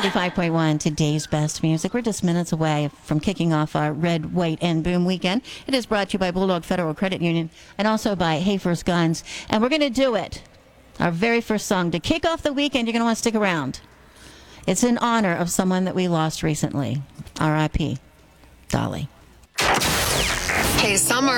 95.1, today's best music. We're just minutes away from kicking off our Red, White, and Boom weekend. It is brought to you by Bulldog Federal Credit Union and also by Hafer's Guns. And we're going to do it. Our very first song to kick off the weekend. You're going to want to stick around. It's in honor of someone that we lost recently. R.I.P. Dolly. Hey, Summer.